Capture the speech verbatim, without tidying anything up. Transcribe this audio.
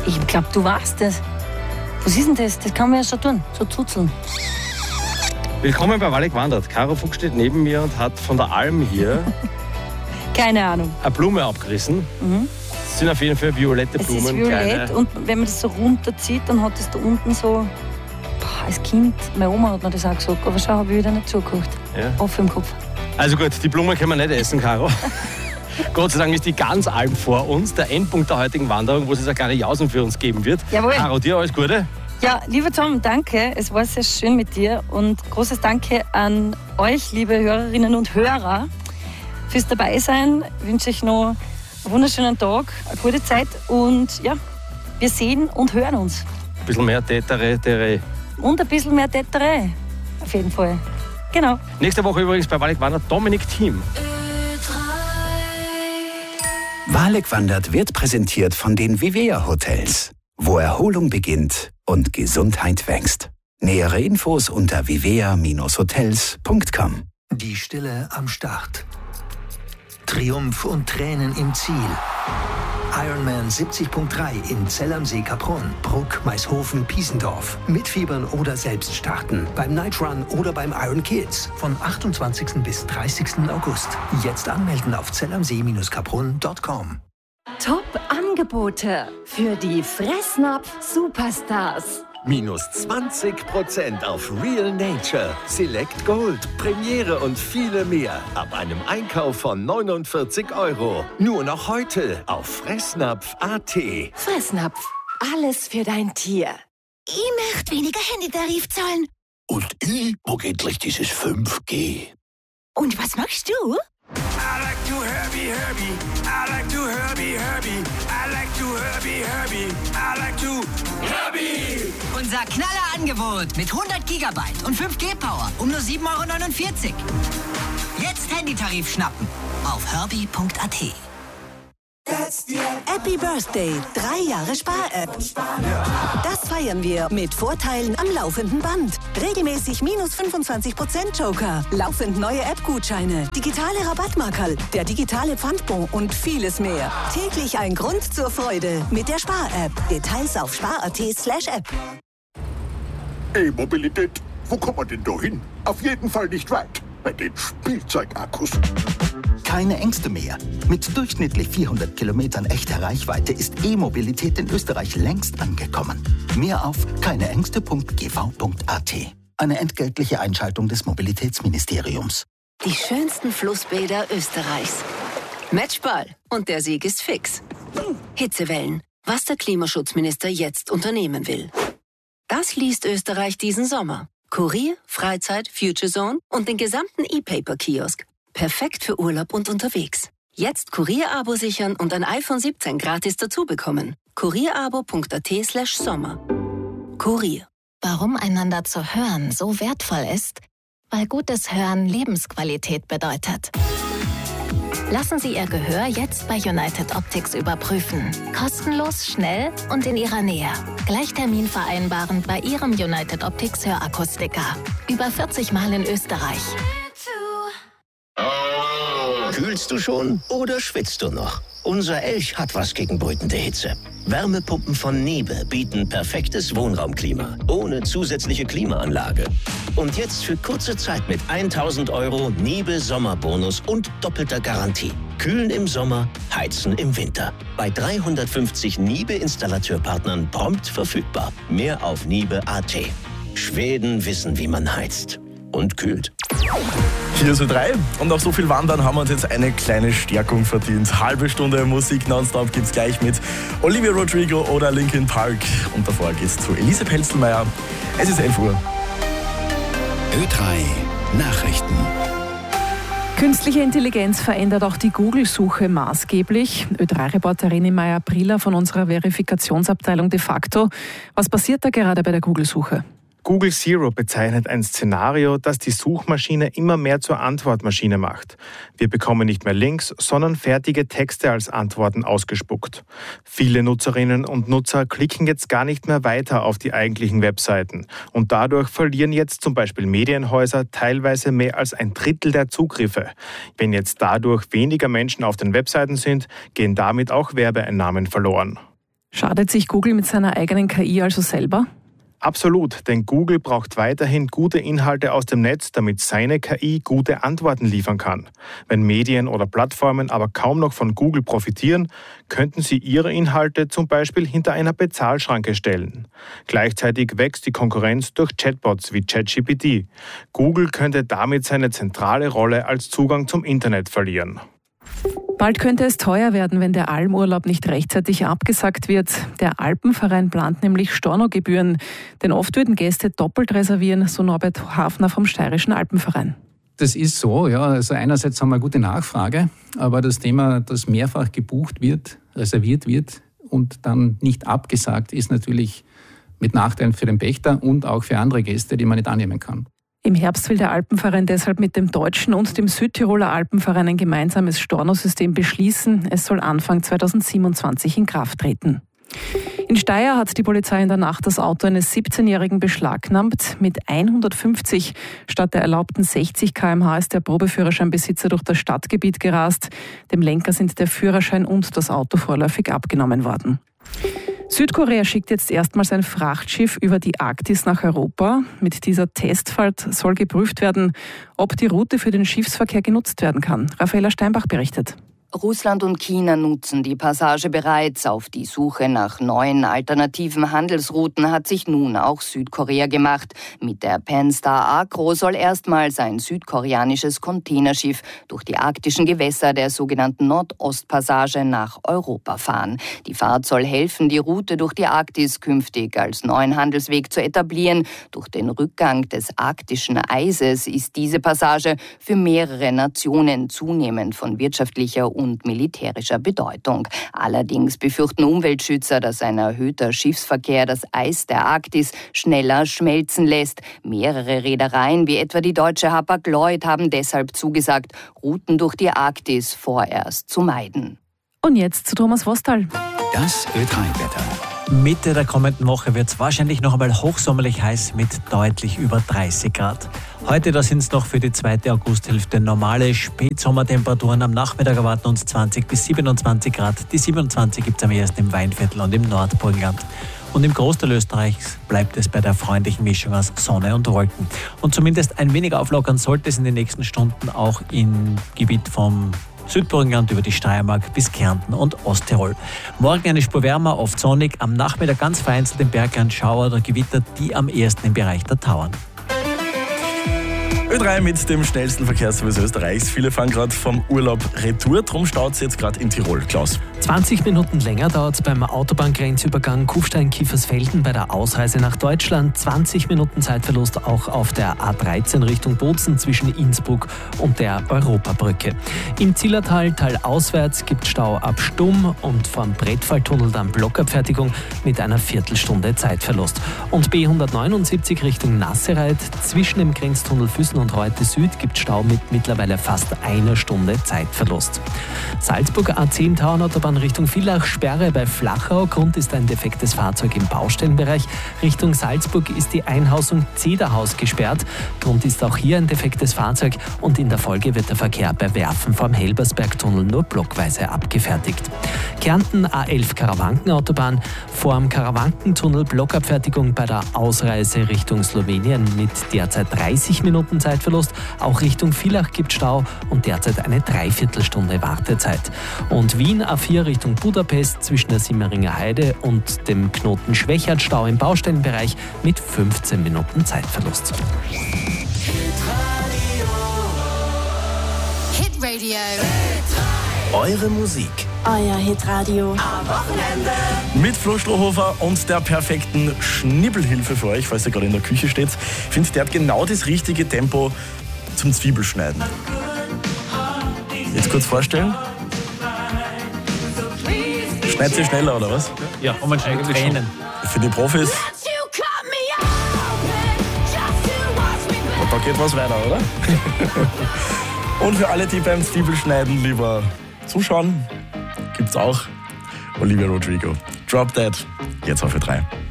Ich glaube, du weißt das. Was ist denn das? Das kann man ja schon tun, so zuzeln. Willkommen bei Wallig wandert. Caro Fuchs steht neben mir und hat von der Alm hier Keine Ahnung. eine Blume abgerissen. Mhm. Das sind auf jeden Fall violette Blumen. Es ist violett kleine. und wenn man das so runterzieht, dann hat es da unten so... Boah, als Kind, meine Oma hat mir das auch gesagt, aber schau, habe ich wieder nicht zugeguckt. Ja. Offen im Kopf. Also gut, die Blume können wir nicht essen, Caro. Gott sei Dank ist die ganz Alm vor uns, der Endpunkt der heutigen Wanderung, wo es eine kleine Jausen für uns geben wird. Jawohl. Caro, dir alles Gute. Ja, lieber Tom, danke. Es war sehr schön mit dir und großes Danke an euch, liebe Hörerinnen und Hörer, fürs Dabeisein. Ich wünsche euch noch einen wunderschönen Tag, eine gute Zeit und ja, wir sehen und hören uns. Ein bisschen mehr Tätere, Tere. Und ein bisschen mehr Täterei, auf jeden Fall. Genau. Nächste Woche übrigens bei Wallig wandert Dominik Thiem. Wallig wandert wird präsentiert von den Vivea Hotels, wo Erholung beginnt und Gesundheit wächst. Nähere Infos unter vivea Bindestrich hotels Punkt com. Die Stille am Start. Triumph und Tränen im Ziel. Ironman siebzig Punkt drei in Zell am See Kaprun, Bruck, Maishofen, Piesendorf. Mitfiebern oder selbst starten. Beim Night Run oder beim Iron Kids. Von achtundzwanzigsten bis dreißigsten August. Jetzt anmelden auf zell am see Bindestrich kaprun Punkt com. Top-Angebote für die Fressnapf-Superstars. Minus zwanzig Prozent auf Real Nature, Select Gold, Premiere und viele mehr. Ab einem Einkauf von neunundvierzig Euro. Nur noch heute auf Fressnapf Punkt a t. Fressnapf, alles für dein Tier. Ich möchte weniger Handytarif zahlen. Und ich mag endlich dieses fünf G. Und was magst du? I like to Herbie, Herbie. I like to Herbie, Herbie. I like to Herbie, Herbie. I like to Herbie. Unser Knallerangebot mit hundert Gigabyte und fünf G Power um nur sieben Euro neunundvierzig. Jetzt Handytarif schnappen auf herbie Punkt a t. Happy Birthday, drei Jahre Spar-App. Das feiern wir mit Vorteilen am laufenden Band. Regelmäßig minus fünfundzwanzig Prozent Joker, laufend neue App-Gutscheine, digitale Rabattmarkerl, der digitale Pfandbon und vieles mehr. Täglich ein Grund zur Freude mit der Spar-App. Details auf spar Punkt a t slash app. E-Mobilität, wo kommt man denn da hin? Auf jeden Fall nicht weit, bei den Spielzeugakkus. Keine Ängste mehr. Mit durchschnittlich vierhundert Kilometern echter Reichweite ist E-Mobilität in Österreich längst angekommen. Mehr auf keineängste Punkt g v Punkt a t. Eine entgeltliche Einschaltung des Mobilitätsministeriums. Die schönsten Flussbäder Österreichs. Matchball. Und der Sieg ist fix. Hitzewellen. Was der Klimaschutzminister jetzt unternehmen will. Das liest Österreich diesen Sommer. Kurier, Freizeit, Future Zone und den gesamten E-Paper-Kiosk. Perfekt für Urlaub und unterwegs. Jetzt Kurier-Abo sichern und ein iPhone siebzehn gratis dazu bekommen. kurierabo Punkt a t slash sommer. Kurier. Warum einander zu hören so wertvoll ist? Weil gutes Hören Lebensqualität bedeutet. Lassen Sie Ihr Gehör jetzt bei United Optics überprüfen. Kostenlos, schnell und in Ihrer Nähe. Gleich Termin vereinbaren bei Ihrem United Optics Hörakustiker. Über vierzig Mal in Österreich. Kühlst du schon oder schwitzt du noch? Unser Elch hat was gegen brütende Hitze. Wärmepumpen von Niebe bieten perfektes Wohnraumklima, ohne zusätzliche Klimaanlage. Und jetzt für kurze Zeit mit tausend Euro Niebe Sommerbonus und doppelter Garantie. Kühlen im Sommer, heizen im Winter. Bei dreihundertfünfzig Niebe-Installateurpartnern prompt verfügbar. Mehr auf niebe Punkt a t. Schweden wissen, wie man heizt. Und kühlt. Hier ist Ö drei und nach so viel Wandern haben wir uns jetzt eine kleine Stärkung verdient. Halbe Stunde Musik nonstop gibt's gleich mit Olivia Rodrigo oder Linkin Park. Und davor geht's zu Elise Pelzelmeier. Es ist elf Uhr. Ö drei Nachrichten. Künstliche Intelligenz verändert auch die Google-Suche maßgeblich. Ö drei Reporterin Maya Briller von unserer Verifikationsabteilung de facto. Was passiert da gerade bei der Google-Suche? Google Zero bezeichnet ein Szenario, das die Suchmaschine immer mehr zur Antwortmaschine macht. Wir bekommen nicht mehr Links, sondern fertige Texte als Antworten ausgespuckt. Viele Nutzerinnen und Nutzer klicken jetzt gar nicht mehr weiter auf die eigentlichen Webseiten. Und dadurch verlieren jetzt zum Beispiel Medienhäuser teilweise mehr als ein Drittel der Zugriffe. Wenn jetzt dadurch weniger Menschen auf den Webseiten sind, gehen damit auch Werbeeinnahmen verloren. Schadet sich Google mit seiner eigenen K I also selber? Absolut, denn Google braucht weiterhin gute Inhalte aus dem Netz, damit seine K I gute Antworten liefern kann. Wenn Medien oder Plattformen aber kaum noch von Google profitieren, könnten sie ihre Inhalte zum Beispiel hinter einer Bezahlschranke stellen. Gleichzeitig wächst die Konkurrenz durch Chatbots wie ChatGPT. Google könnte damit seine zentrale Rolle als Zugang zum Internet verlieren. Bald könnte es teuer werden, wenn der Almurlaub nicht rechtzeitig abgesagt wird. Der Alpenverein plant nämlich Stornogebühren, denn oft würden Gäste doppelt reservieren, so Norbert Hafner vom Steirischen Alpenverein. Das ist so, ja. Also einerseits haben wir eine gute Nachfrage, aber das Thema, dass mehrfach gebucht wird, reserviert wird und dann nicht abgesagt, ist natürlich mit Nachteilen für den Pächter und auch für andere Gäste, die man nicht annehmen kann. Im Herbst will der Alpenverein deshalb mit dem Deutschen und dem Südtiroler Alpenverein ein gemeinsames Stornosystem beschließen. Es soll Anfang zweitausendsiebenundzwanzig in Kraft treten. In Steyr hat die Polizei in der Nacht das Auto eines siebzehnjährigen beschlagnahmt. Mit hundertfünfzig statt der erlaubten sechzig Kilometer pro Stunde ist der Probeführerscheinbesitzer durch das Stadtgebiet gerast. Dem Lenker sind der Führerschein und das Auto vorläufig abgenommen worden. Südkorea schickt jetzt erstmals ein Frachtschiff über die Arktis nach Europa. Mit dieser Testfahrt soll geprüft werden, ob die Route für den Schiffsverkehr genutzt werden kann. Raffaella Steinbach berichtet. Russland und China nutzen die Passage bereits. Auf die Suche nach neuen alternativen Handelsrouten hat sich nun auch Südkorea gemacht. Mit der Pan-Star Agro soll erstmals ein südkoreanisches Containerschiff durch die arktischen Gewässer der sogenannten Nordostpassage nach Europa fahren. Die Fahrt soll helfen, die Route durch die Arktis künftig als neuen Handelsweg zu etablieren. Durch den Rückgang des arktischen Eises ist diese Passage für mehrere Nationen zunehmend von wirtschaftlicher und militärischer Bedeutung. Allerdings befürchten Umweltschützer, dass ein erhöhter Schiffsverkehr das Eis der Arktis schneller schmelzen lässt. Mehrere Reedereien, wie etwa die deutsche Hapag-Lloyd, haben deshalb zugesagt, Routen durch die Arktis vorerst zu meiden. Und jetzt zu Thomas Wostal. Das Ö drei Wetter. Mitte der kommenden Woche wird es wahrscheinlich noch einmal hochsommerlich heiß mit deutlich über dreißig Grad. Heute, da sind es noch für die zweite Augusthälfte normale Spätsommertemperaturen. Am Nachmittag erwarten uns zwanzig bis siebenundzwanzig Grad. Die siebenundzwanzig gibt es am ersten im Weinviertel und im Nordburgenland. Und im Großteil Österreichs bleibt es bei der freundlichen Mischung aus Sonne und Wolken. Und zumindest ein wenig auflockern sollte es in den nächsten Stunden auch im Gebiet vom Südburgenland über die Steiermark bis Kärnten und Osttirol. Morgen eine Spur wärmer, oft sonnig, am Nachmittag ganz vereinzelt im Bergland Schauer oder Gewitter, die am ehesten im Bereich der Tauern. Ö drei mit dem schnellsten Verkehrsservice Österreichs. Viele fahren gerade vom Urlaub retour, drum staut es jetzt gerade in Tirol. Klaus. zwanzig Minuten länger dauert es beim Autobahngrenzübergang Kufstein-Kiefersfelden bei der Ausreise nach Deutschland. zwanzig Minuten Zeitverlust auch auf der A dreizehn Richtung Bozen zwischen Innsbruck und der Europabrücke. Im Zillertal talauswärts gibt Stau ab Stumm und vom Brettfalltunnel dann Blockabfertigung mit einer Viertelstunde Zeitverlust. Und B hundertneunundsiebzig Richtung Nassereit zwischen dem Grenztunnel Füssen und Reute Süd gibt Stau mit mittlerweile fast einer Stunde Zeitverlust. Salzburg A zehn Tauernautobahn Richtung Villach, Sperre bei Flachau. Grund ist ein defektes Fahrzeug im Baustellenbereich. Richtung Salzburg ist die Einhausung Zederhaus gesperrt. Grund ist auch hier ein defektes Fahrzeug und in der Folge wird der Verkehr bei Werfen vom Helbersbergtunnel nur blockweise abgefertigt. Kärnten A elf Karawankenautobahn, vorm Karawankentunnel Blockabfertigung bei der Ausreise Richtung Slowenien mit derzeit dreißig Minuten Zeitverlust. Auch Richtung Villach gibt Stau und derzeit eine Dreiviertelstunde Wartezeit. Und Wien A vier Richtung Budapest zwischen der Simmeringer Heide und dem Knoten Schwächert Stau im Baustellenbereich mit fünfzehn Minuten Zeitverlust. Hitradio. Eure Musik. Euer Hitradio. Am Wochenende. Mit Flo Strohhofer und der perfekten Schnibbelhilfe für euch, falls ihr gerade in der Küche steht. Ich finde, der hat genau das richtige Tempo zum Zwiebelschneiden. Jetzt kurz vorstellen. Schneidet sie schneller, oder was? Ja, und man schneidet Tränen. Für die Profis. Und da geht was weiter, oder? Und für alle, die beim Zwiebelschneiden lieber zuschauen, gibt's auch Olivia Rodrigo. Drop Dead, jetzt auf Ö drei.